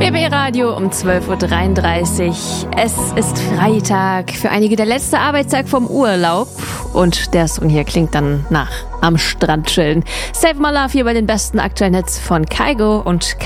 BB Radio um 12.33 Uhr. Es ist Freitag, für einige der letzte Arbeitstag vom Urlaub. Und der Song hier klingt dann nach am Strand chillen. Save My Love hier bei den besten aktuellen Hits von Kygo und